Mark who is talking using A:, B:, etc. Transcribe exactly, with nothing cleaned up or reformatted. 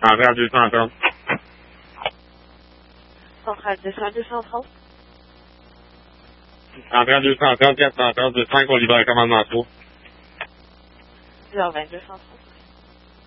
A: Centrale deux cent trente.
B: Centrale deux cents, deux cent trente.
A: Centrale deux cent trente, quatre cent trente, cinq Olivier, commandement trois.
B: dix heures vingt, deux cent trente.